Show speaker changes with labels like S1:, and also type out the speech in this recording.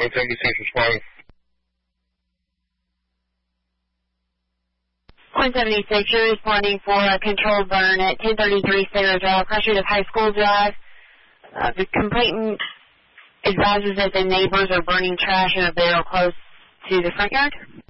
S1: 176 responding.
S2: 176, you're responding for a controlled burn at 1033 Sarah Drive, Crossroads of High School Drive. The complainant advises that the neighbors are burning trash in a barrel close to the front yard.